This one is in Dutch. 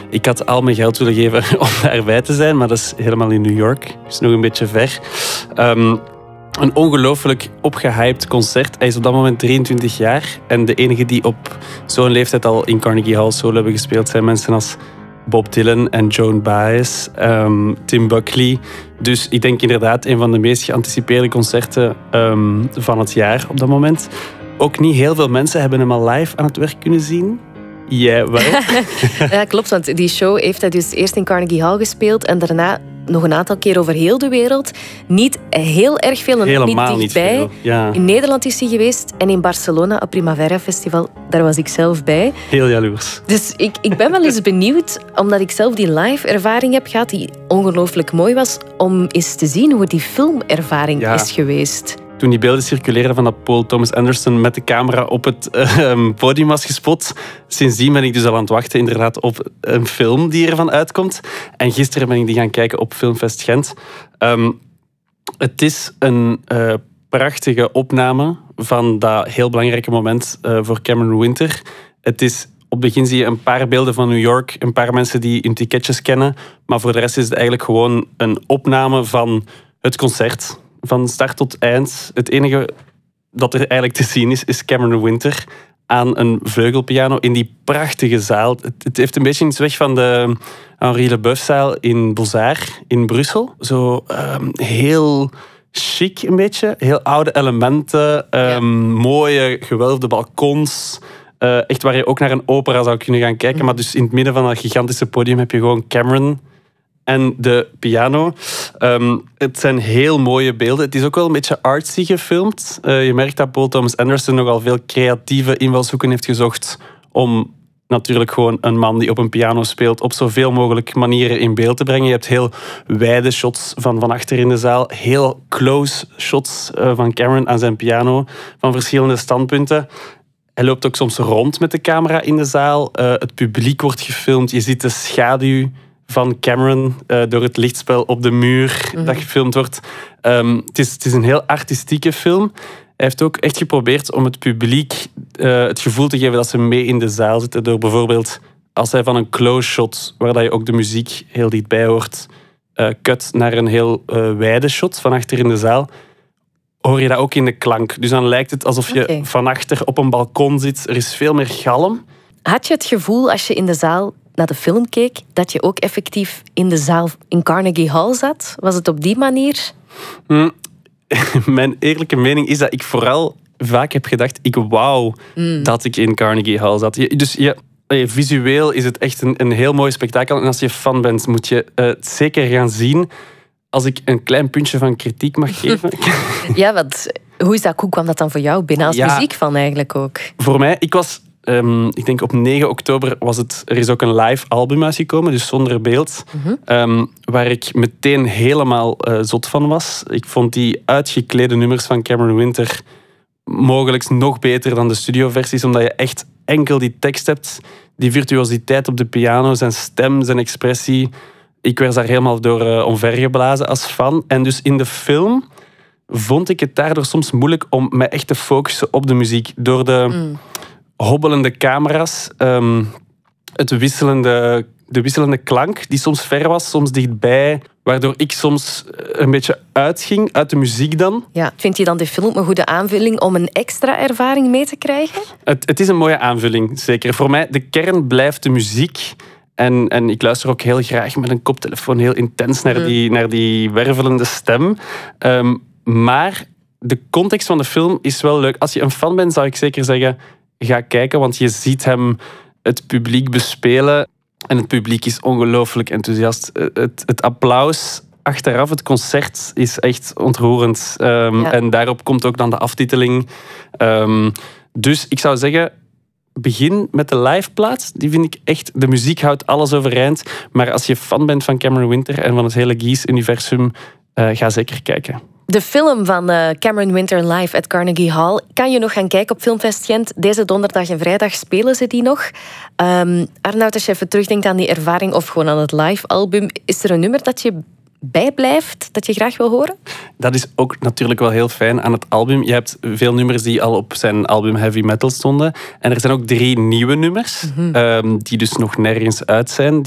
Ik had al mijn geld willen geven om daarbij te zijn, maar dat is helemaal in New York. Dat is nog een beetje ver. Een ongelooflijk opgehyped concert. Hij is op dat moment 23 jaar. En de enige die op zo'n leeftijd al in Carnegie Hall solo hebben gespeeld zijn mensen als Bob Dylan en Joan Baez, Tim Buckley. Dus ik denk inderdaad een van de meest geanticipeerde concerten van het jaar op dat moment. Ook niet heel veel mensen hebben hem al live aan het werk kunnen zien. Jij wel? Ja, klopt, want die show heeft hij dus eerst in Carnegie Hall gespeeld en daarna nog een aantal keer over heel de wereld. Niet heel erg veel en helemaal niet dichtbij. Niet veel, ja. In Nederland is hij geweest en in Barcelona, op Primavera Festival, daar was ik zelf bij. Heel jaloers. Dus ik ben wel eens benieuwd, omdat ik zelf die live ervaring heb gehad, die ongelooflijk mooi was, om eens te zien hoe die filmervaring is geweest. Toen die beelden circuleerden van dat Paul Thomas Anderson met de camera op het podium was gespot. Sindsdien ben ik dus al aan het wachten inderdaad op een film die ervan uitkomt. En gisteren ben ik die gaan kijken op Filmfest Gent. Het is een prachtige opname van dat heel belangrijke moment voor Cameron Winter. Het is... Op het begin zie je een paar beelden van New York, een paar mensen die hun ticketjes kennen. Maar voor de rest is het eigenlijk gewoon een opname van het concert. Van start tot eind. Het enige dat er eigenlijk te zien is Cameron Winter aan een vleugelpiano in die prachtige zaal. Het heeft een beetje iets weg van de Henri Leboeuf-zaal in Beaux-Arts in Brussel. Zo heel chic een beetje. Heel oude elementen. Mooie gewelfde balkons. Echt waar je ook naar een opera zou kunnen gaan kijken. Maar dus in het midden van dat gigantische podium heb je gewoon Cameron en de piano. Het zijn heel mooie beelden. Het is ook wel een beetje artsy gefilmd. Je merkt dat Paul Thomas Anderson nogal veel creatieve invalshoeken heeft gezocht om natuurlijk gewoon een man die op een piano speelt op zoveel mogelijk manieren in beeld te brengen. Je hebt heel wijde shots van achter in de zaal. Heel close shots van Cameron aan zijn piano van verschillende standpunten. Hij loopt ook soms rond met de camera in de zaal. Het publiek wordt gefilmd. Je ziet de schaduw van Cameron door het lichtspel op de muur dat gefilmd wordt. Het is een heel artistieke film. Hij heeft ook echt geprobeerd om het publiek het gevoel te geven dat ze mee in de zaal zitten. Door bijvoorbeeld, als hij van een close shot, waar dat je ook de muziek heel dichtbij hoort, cut naar een heel wijde shot van achter in de zaal, hoor je dat ook in de klank. Dus dan lijkt het alsof je van achter op een balkon zit. Er is veel meer galm. Had je het gevoel, als je in de zaal naar de film keek, dat je ook effectief in de zaal in Carnegie Hall zat? Was het op die manier? Mijn eerlijke mening is dat ik vooral vaak heb gedacht, ik wou dat ik in Carnegie Hall zat. Dus visueel is het echt een heel mooi spektakel. En als je fan bent, moet je het zeker gaan zien. Als ik een klein puntje van kritiek mag geven. Ja, want hoe kwam dat dan voor jou binnen als muziekfan eigenlijk ook? Voor mij, ik denk op 9 oktober er is ook een live album uitgekomen, dus zonder beeld, waar ik meteen helemaal zot van was. Ik vond die uitgeklede nummers van Cameron Winter mogelijk nog beter dan de studioversies, omdat je echt enkel die tekst hebt, die virtuositeit op de piano, zijn stem, zijn expressie. Ik werd daar helemaal door omvergeblazen als fan. En dus in de film vond ik het daardoor soms moeilijk om mij echt te focussen op de muziek. Door de hobbelende camera's, de wisselende klank die soms ver was, soms dichtbij, waardoor ik soms een beetje uitging uit de muziek dan. Ja, vind je dan de film een goede aanvulling om een extra ervaring mee te krijgen? Het is een mooie aanvulling, zeker. Voor mij, de kern blijft de muziek. En ik luister ook heel graag met een koptelefoon heel intens naar die wervelende stem. Maar de context van de film is wel leuk. Als je een fan bent, zou ik zeker zeggen, ga kijken, want je ziet hem het publiek bespelen. En het publiek is ongelooflijk enthousiast. Het applaus achteraf, het concert, is echt ontroerend. En daarop komt ook dan de aftiteling. Dus ik zou zeggen, begin met de liveplaat. Die vind ik echt... De muziek houdt alles overeind. Maar als je fan bent van Cameron Winter en van het hele Geese-universum, ga zeker kijken. De film van Cameron Winter live at Carnegie Hall kan je nog gaan kijken op Filmfest Gent. Deze donderdag en vrijdag spelen ze die nog. Arnoud, als je even terugdenkt aan die ervaring of gewoon aan het live album, is er een nummer dat je bijblijft, dat je graag wil horen? Dat is ook natuurlijk wel heel fijn aan het album. Je hebt veel nummers die al op zijn album Heavy Metal stonden. En er zijn ook 3 nieuwe nummers, die dus nog nergens uit zijn.